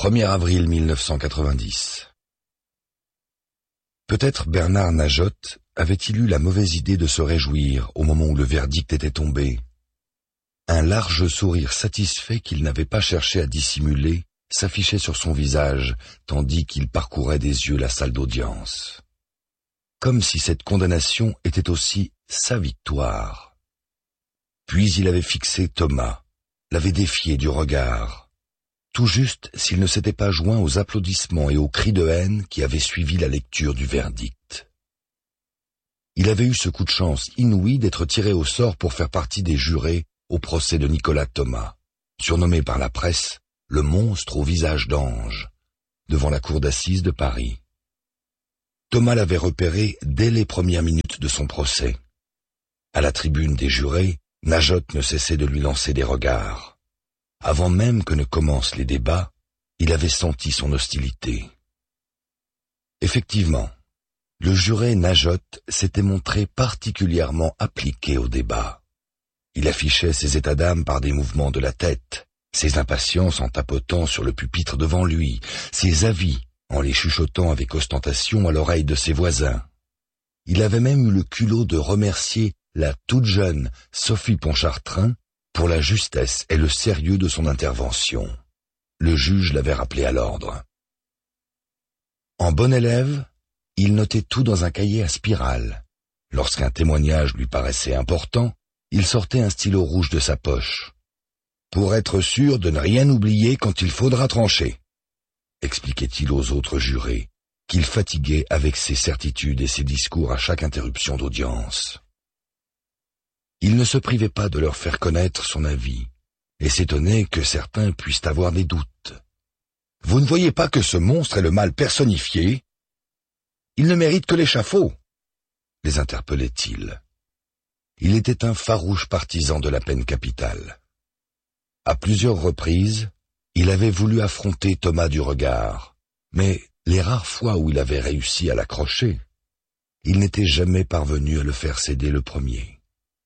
1er avril 1990. Peut-être Bernard Najotte avait-il eu la mauvaise idée de se réjouir au moment où le verdict était tombé. Un large sourire satisfait qu'il n'avait pas cherché à dissimuler s'affichait sur son visage, tandis qu'il parcourait des yeux la salle d'audience. Comme si cette condamnation était aussi sa victoire. Puis il avait fixé Thomas, l'avait défié du regard, tout juste s'il ne s'était pas joint aux applaudissements et aux cris de haine qui avaient suivi la lecture du verdict. Il avait eu ce coup de chance inouï d'être tiré au sort pour faire partie des jurés au procès de Nicolas Thomas, surnommé par la presse le monstre au visage d'ange, devant la cour d'assises de Paris. Thomas l'avait repéré dès les premières minutes de son procès. À la tribune des jurés, Najotte ne cessait de lui lancer des regards. Avant même que ne commencent les débats, il avait senti son hostilité. Effectivement, le juré Najotte s'était montré particulièrement appliqué au débat. Il affichait ses états d'âme par des mouvements de la tête, ses impatiences en tapotant sur le pupitre devant lui, ses avis en les chuchotant avec ostentation à l'oreille de ses voisins. Il avait même eu le culot de remercier la toute jeune Sophie Pontchartrain pour la justesse et le sérieux de son intervention. Le juge l'avait rappelé à l'ordre. En bon élève, il notait tout dans un cahier à spirale. Lorsqu'un témoignage lui paraissait important, il sortait un stylo rouge de sa poche. « Pour être sûr de ne rien oublier quand il faudra trancher », expliquait-il aux autres jurés, qu'il fatiguait avec ses certitudes et ses discours à chaque interruption d'audience. Il ne se privait pas de leur faire connaître son avis, et s'étonnait que certains puissent avoir des doutes. « Vous ne voyez pas que ce monstre est le mal personnifié ? Il ne mérite que l'échafaud !» les interpellait-il. Il était un farouche partisan de la peine capitale. À plusieurs reprises, il avait voulu affronter Thomas du regard, mais les rares fois où il avait réussi à l'accrocher, il n'était jamais parvenu à le faire céder le premier.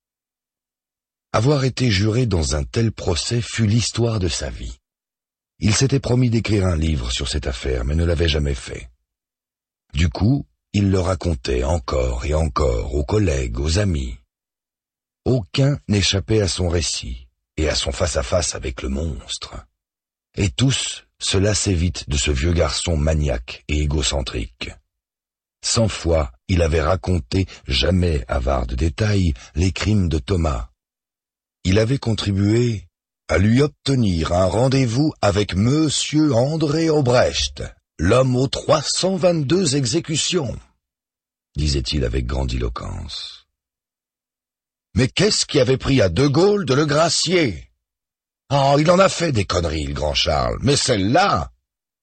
Avoir été juré dans un tel procès fut l'histoire de sa vie. Il s'était promis d'écrire un livre sur cette affaire, mais ne l'avait jamais fait. Du coup, il le racontait encore et encore aux collègues, aux amis. Aucun n'échappait à son récit et à son face-à-face avec le monstre. Et tous se lassaient vite de ce vieux garçon maniaque et égocentrique. 100 fois, il avait raconté, jamais avare de détails, les crimes de Thomas. Il avait contribué à lui obtenir un rendez-vous avec Monsieur André Aubrecht, l'homme aux 322 exécutions, disait-il avec grandiloquence. Mais qu'est-ce qui avait pris à De Gaulle de le gracier? Oh, il en a fait des conneries, le grand Charles, mais celle-là...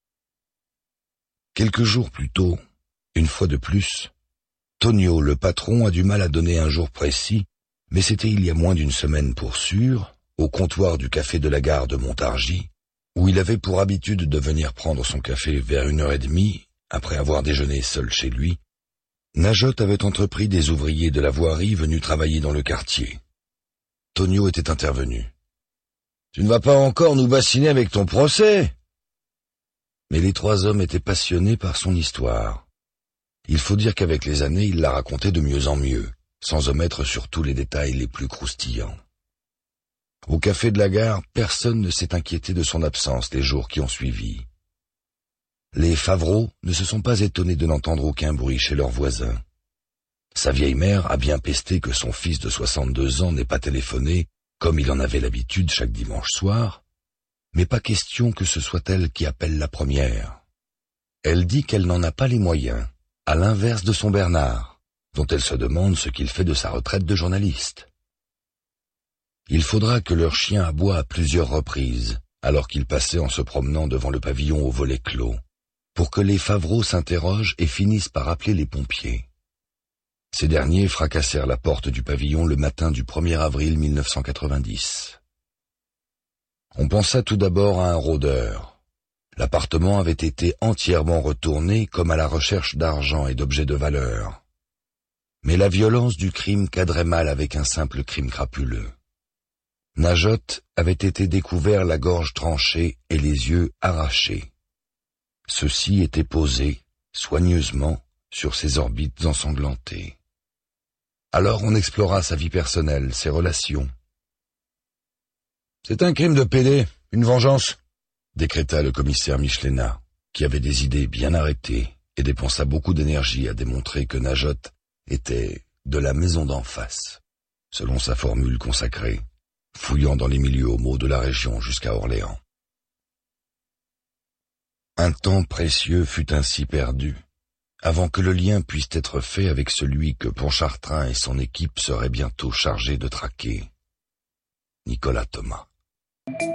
Quelques jours plus tôt, une fois de plus, Tonio, le patron, a du mal à donner un jour précis, mais c'était il y a moins d'une semaine pour sûr, au comptoir du café de la gare de Montargis, où il avait pour habitude de venir prendre son café vers 1h30, après avoir déjeuné seul chez lui. Najotte avait entrepris des ouvriers de la voirie venus travailler dans le quartier. Tonio était intervenu. « Tu ne vas pas encore nous bassiner avec ton procès ?» Mais les trois hommes étaient passionnés par son histoire. Il faut dire qu'avec les années, il la racontait de mieux en mieux, sans omettre surtout les détails les plus croustillants. Au café de la gare, personne ne s'est inquiété de son absence les jours qui ont suivi. Les Favreau ne se sont pas étonnés de n'entendre aucun bruit chez leurs voisins. Sa vieille mère a bien pesté que son fils de 62 ans n'ait pas téléphoné, comme il en avait l'habitude chaque dimanche soir, mais pas question que ce soit elle qui appelle la première. Elle dit qu'elle n'en a pas les moyens, à l'inverse de son Bernard, dont elle se demande ce qu'il fait de sa retraite de journaliste. Il faudra que leur chien aboie à plusieurs reprises, alors qu'il passait en se promenant devant le pavillon au volet clos, pour que les Favreau s'interrogent et finissent par appeler les pompiers. Ces derniers fracassèrent la porte du pavillon le matin du 1er avril 1990. On pensa tout d'abord à un rôdeur. L'appartement avait été entièrement retourné comme à la recherche d'argent et d'objets de valeur. Mais la violence du crime cadrait mal avec un simple crime crapuleux. Najotte avait été découvert la gorge tranchée et les yeux arrachés, Ceux-ci étaient posés, soigneusement, sur ses orbites ensanglantées. Alors on explora sa vie personnelle, ses relations. « C'est un crime de pédé, une vengeance », décréta le commissaire Michelena, qui avait des idées bien arrêtées et dépensa beaucoup d'énergie à démontrer que Najot était de la maison d'en face, selon sa formule consacrée, fouillant dans les milieux homos de la région jusqu'à Orléans. Un temps précieux fut ainsi perdu, avant que le lien puisse être fait avec celui que Pontchartrain et son équipe seraient bientôt chargés de traquer, Nicolas Thomas.